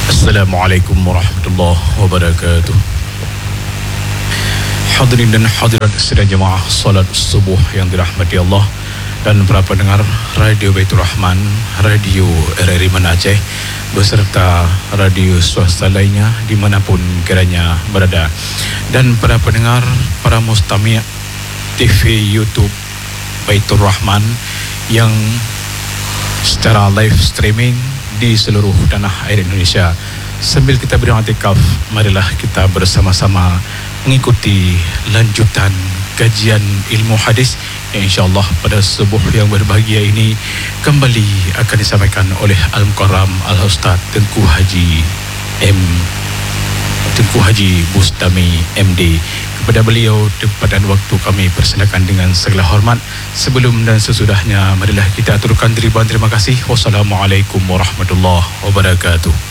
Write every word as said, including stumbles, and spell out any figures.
Assalamualaikum warahmatullahi wabarakatuh. Hadirin dan hadirat sidang jemaah salat subuh yang dirahmati Allah dan para pendengar Radio Baitur Rahman, Radio R R I Mana Aceh beserta radio swasta lainnya dimanapun kiranya berada, dan para pendengar, para mustami' T V YouTube Baitur Rahman yang secara live streaming di seluruh tanah air Indonesia. Sambil kita beriktikaf, marilah kita bersama-sama mengikuti lanjutan kajian ilmu hadis yang insyaAllah pada subuh yang berbahagia ini kembali akan disampaikan oleh Al-Mukarram Al-Ustaz Tengku Haji M Tengku Haji Bustami M D. Kepada beliau tempat dan waktu kami persilakan dengan segala hormat. Sebelum dan sesudahnya marilah kita aturkan ribuan terima kasih. Wassalamualaikum warahmatullahi wabarakatuh.